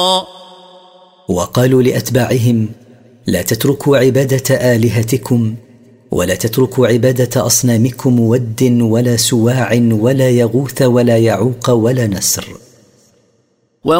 وقالوا لأتباعهم: لا تتركوا عبادة آلهتكم ولا تتركوا عبادة أصنامكم ود ولا سواع ولا يغوث ولا يعوق ولا نسر.